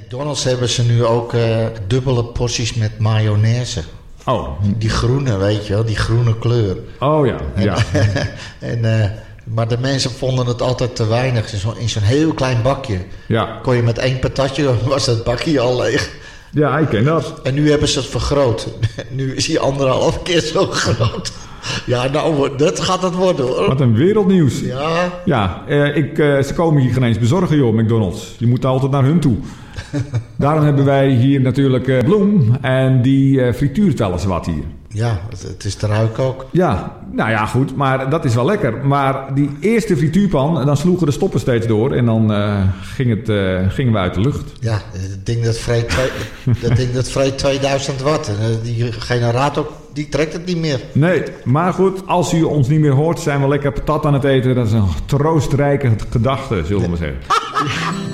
McDonald's hebben ze nu ook dubbele porties met mayonaise. Oh. Die groene, weet je wel, die groene kleur. Oh ja, ja. Maar de mensen vonden het altijd te weinig. In zo'n heel klein bakje. Ja. Kon je met 1 patatje, was dat bakje al leeg. Ja, ik ken dat. En nu hebben ze het vergroot. Nu is hij 1,5 keer zo groot. Ja, nou, dat gaat het worden, hoor. Wat een wereldnieuws. Ja. Ja, ze komen hier geen eens bezorgen, joh, McDonald's. Je moet altijd naar hun toe. Daarom hebben wij hier natuurlijk Bloem. En die frituurt wel eens wat hier. Ja, het is te ruiken ook. Ja, nou ja, goed. Maar dat is wel lekker. Maar die eerste frituurpan, dan sloegen de stoppen steeds door. En dan gingen we uit de lucht. Ja, dat ding dat vreet 2000 watt. En die generator, die trekt het niet meer. Nee, maar goed. Als u ons niet meer hoort, zijn we lekker patat aan het eten. Dat is een troostrijke gedachte, zullen we maar zeggen.